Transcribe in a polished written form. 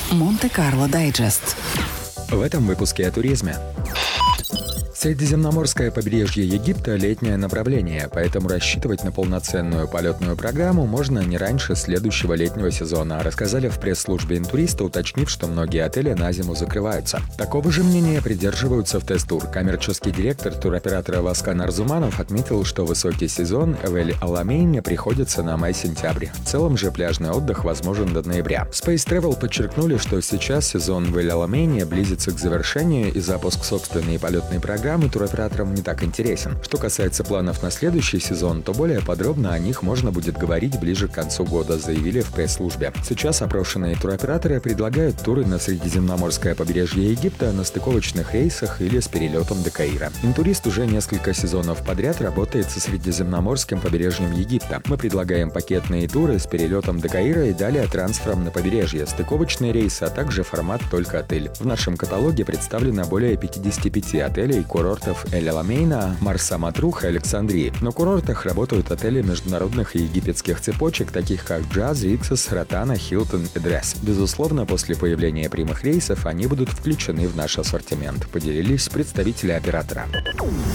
Монте-Карло Дайджест. В этом выпуске о туризме. Средиземноморское побережье Египта – летнее направление, поэтому рассчитывать на полноценную полетную программу можно не раньше следующего летнего сезона, рассказали в пресс-службе Интуриста, уточнив, что многие отели на зиму закрываются. Такого же мнения придерживаются в Тест-тур. Коммерческий директор туроператора Васкан Арзуманов отметил, что высокий сезон в Эль-Аламейне приходится на май-сентябрь. В целом же пляжный отдых возможен до ноября. Space Travel подчеркнули, что сейчас сезон в Эль-Аламейне близится к завершению, и запуск собственной полетной программы туроператорам не так интересен. Что касается планов на следующий сезон, то более подробно о них можно будет говорить ближе к концу года, заявили в пресс-службе. Сейчас опрошенные туроператоры предлагают туры на Средиземноморское побережье Египта на стыковочных рейсах или с перелетом до Каира. Интурист уже несколько сезонов подряд работает со Средиземноморским побережьем Египта. Мы предлагаем пакетные туры с перелетом до Каира и далее трансфером на побережье, стыковочные рейсы, а также формат только отель. В нашем каталоге представлено более 55 отелей и курортов Эль-Аламейна, Марса Матрух и Александрии. На курортах работают отели международных и египетских цепочек, таких как Джаз, Риксос, Ротана, Хилтон и Дресс. Безусловно, после появления прямых рейсов они будут включены в наш ассортимент, поделились представители оператора.